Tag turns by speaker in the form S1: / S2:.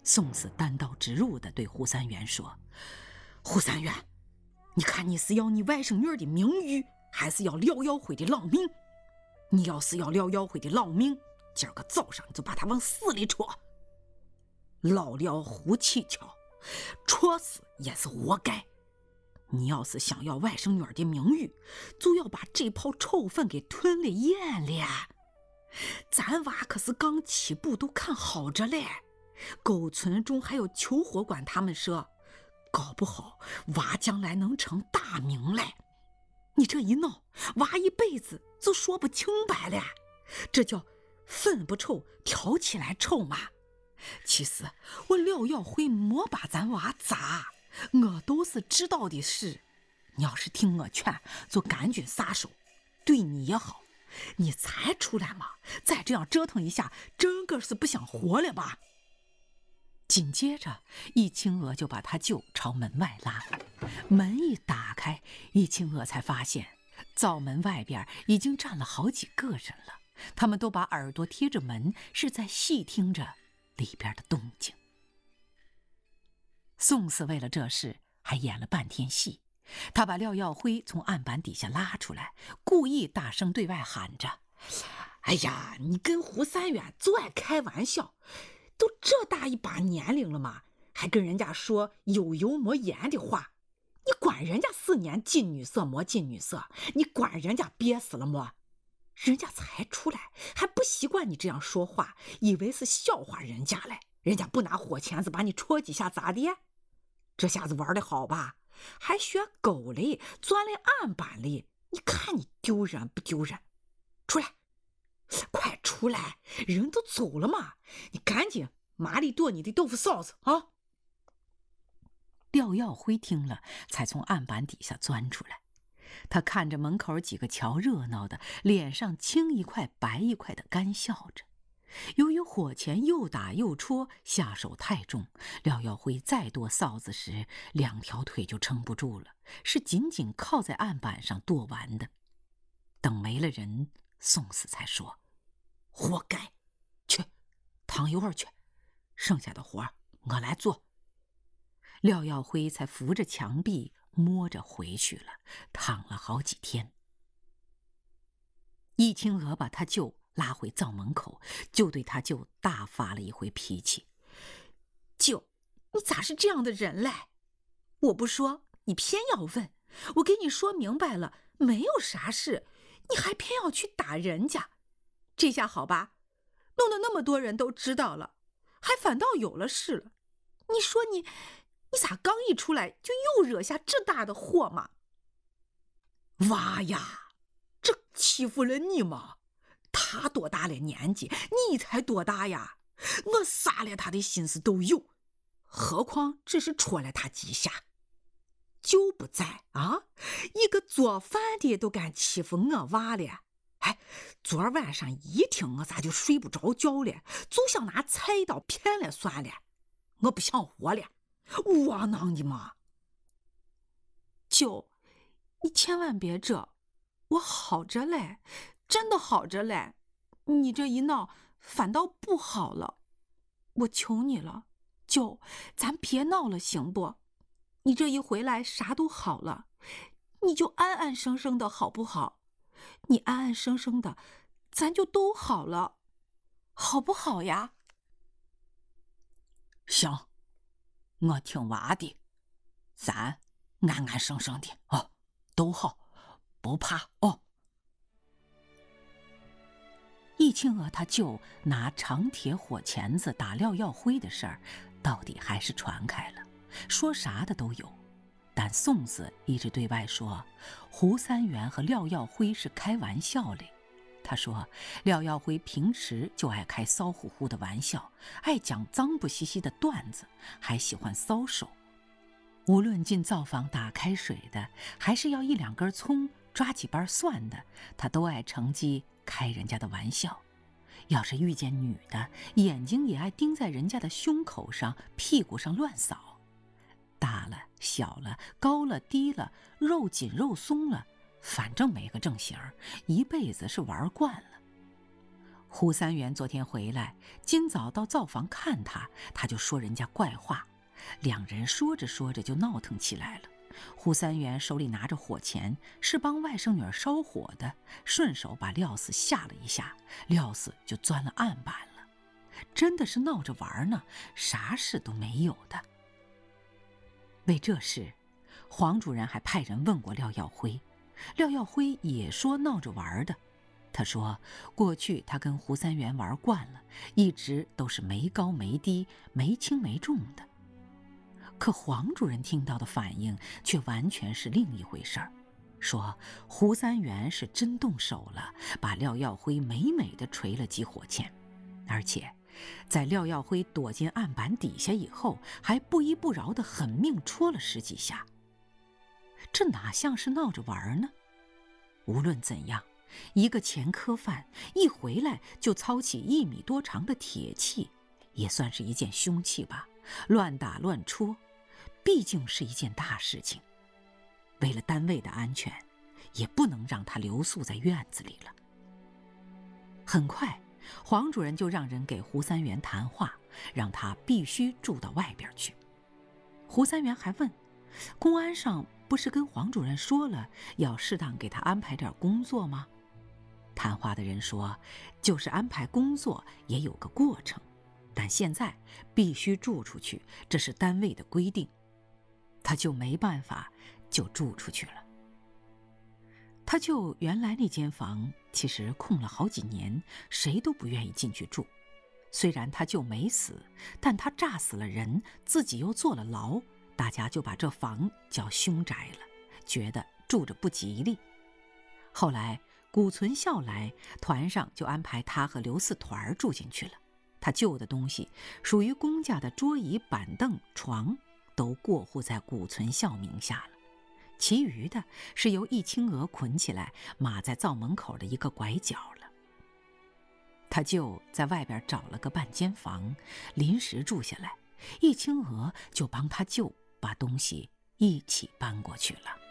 S1: 宋四单刀直入地对胡三元说：“胡三元，你看你是要你外甥女的名誉，还是要廖耀辉的郎命？你要是要廖耀辉的郎命，今儿个早上就把他往死里戳。老廖胡七巧，戳死也是活该。你要是想要外甥女的名誉，就要把这泡臭粪给吞了咽了。咱娃可是刚起步，都看好着嘞。狗村中还有裘火官他们说，搞不好娃将来能成大名嘞。你这一闹，娃一辈子就说不清白了。这叫粪不臭，挑起来臭嘛。其实我廖耀辉没把咱娃砸，我都是知道的事。你要是听我劝，就赶紧撒手，对你也好。你才出来嘛，再这样折腾一下，真个是不想活了吧？紧接着，易清娥就把他舅朝门外拉。门一打开，易清娥才发现灶门外边已经站了好几个人了，他们都把耳朵贴着门，是在细听着里边的动静。宋四为了这事还演了半天戏，他把廖耀辉从案板底下拉出来，故意大声对外喊着：“哎呀，你跟胡三元就爱开玩笑，都这大一把年龄了嘛，还跟人家说有油没盐的话。你管人家4年进女色没进女色，你管人家憋死了没？人家才出来，还不习惯你这样说话，以为是笑话人家嘞。人家不拿火钳子把你戳几下咋的？这下子玩的好吧？还学狗嘞，钻了案板里，你看你丢人不丢人？出来，快出来！人都走了嘛，你赶紧麻利剁你的豆腐臊子啊！”廖耀辉听了，才从案板底下钻出来。他看着门口几个瞧热闹的，脸上青一块白一块的干笑着。由于火钳又打又戳，下手太重，廖耀辉再剁臊子时，2条腿就撑不住了，是紧紧靠在案板上剁完的。等没了人，宋四才说：“活该，去躺一会儿去，剩下的活我来做。”廖耀辉才扶着墙壁摸着回去了，躺了好几天。易清娥把他舅拉回灶门口，就对他舅大发了一回脾气：“舅，你咋是这样的人嘞？我不说，你偏要问。我给你说明白了，没有啥事，你还偏要去打人家。这下好吧，弄得那么多人都知道了，还反倒有了事了。你说你咋刚一出来就又惹下这大的祸嘛？”“娃呀，这欺负了你吗？他多大了年纪，你才多大呀？我杀了他的心思都有，何况只是戳了他几下。就不在啊，一个做饭的都敢欺负我娃了。哎，昨晚上一听我咋就睡不着觉了，就想拿菜刀片了算了，我不想活了，窝囊的嘛。”“舅，你千万别这，我好着嘞，真的好着嘞，你这一闹反倒不好了。我求你了，舅，咱别闹了行不？你这一回来啥都好了，你就安安生生的好不好？你安安生生的，咱就都好了，好不好呀？”“行，我听娃的，咱安安生生的哦，都好，不怕哦。”易清娥他舅拿长铁火钳子打廖耀辉的事儿，到底还是传开了，说啥的都有。但宋四一直对外说胡三元和廖耀辉是开玩笑嘞。他说廖耀辉平时就爱开骚乎乎的玩笑，爱讲脏不兮兮的段子，还喜欢搔首。无论进灶房打开水的，还是要1、2根葱抓几瓣蒜的，他都爱乘机开人家的玩笑。要是遇见女的，眼睛也爱盯在人家的胸口上、屁股上乱扫。大了小了，高了低了，肉紧肉松了，反正没个正形，一辈子是玩惯了。 胡三元昨天回来，今早到灶房看他，他就说人家怪话，两人说着说着就闹腾起来了。胡三元手里拿着火钳，是帮外甥女儿烧火的，顺手把廖四吓了一下，廖四就钻了案板了。真的是闹着玩呢，啥事都没有的。为这事，黄主任还派人问过廖耀辉，廖耀辉也说闹着玩的。他说过去他跟胡三元玩惯了，一直都是没高没低，没轻没重的。可黄主任听到的反应却完全是另一回事儿，说胡三元是真动手了，把廖耀辉美美的捶了几火钳，而且在廖耀辉躲进案板底下以后，还不依不饶地狠命戳了10几下。这哪像是闹着玩呢？无论怎样，一个前科犯一回来就操起1米多长的铁器，也算是一件凶器吧，乱打乱戳，毕竟是一件大事情。为了单位的安全，也不能让他留宿在院子里了。很快，黄主任就让人给胡三元谈话，让他必须住到外边去。胡三元还问，公安上不是跟黄主任说了要适当给他安排点工作吗？谈话的人说，就是安排工作也有个过程，但现在必须住出去，这是单位的规定。他就没办法，就住出去了。他就原来那间房其实空了好几年，谁都不愿意进去住。虽然他就没死，但他炸死了人，自己又坐了牢，大家就把这房叫凶宅了，觉得住着不吉利。后来谷存孝来，团上就安排他和刘四团住进去了。他旧的东西，属于公家的桌椅板凳床，都过户在谷存孝名下了，其余的是由易青娥捆起来码在灶门口的一个拐角了。他就在外边找了个半间房，临时住下来，易青娥就帮他舅把东西一起搬过去了。